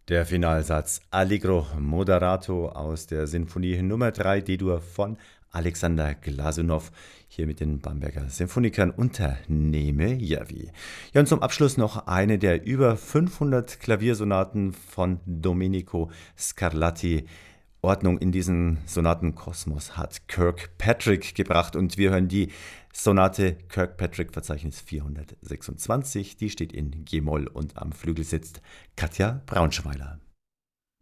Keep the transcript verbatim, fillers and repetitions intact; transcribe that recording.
Der Finalsatz Allegro moderato aus der Sinfonie Nummer drei D-Dur von Alexander Glasunow, hier mit den Bamberger Sinfonikern unter Neme Järvi. Ja, und zum Abschluss noch eine der über fünfhundert Klaviersonaten von Domenico Scarlatti. Ordnung in diesen Sonatenkosmos hat Kirkpatrick gebracht und wir hören die Sonate Kirkpatrick-Verzeichnis vierhundertsechsundzwanzig. Die steht in G-Moll und am Flügel sitzt Katja Braunschweiler.